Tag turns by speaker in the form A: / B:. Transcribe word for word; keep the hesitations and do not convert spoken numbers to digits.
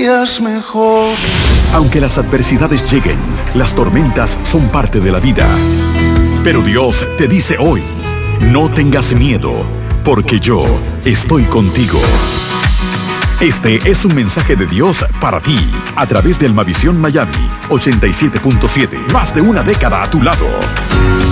A: días mejores.
B: Aunque las adversidades lleguen, las tormentas son parte de la vida. Pero Dios te dice hoy, no tengas miedo, porque yo estoy contigo. Este es un mensaje de Dios para ti, a través de Almavisión Miami ochenta y siete punto siete. Más de una década a tu lado.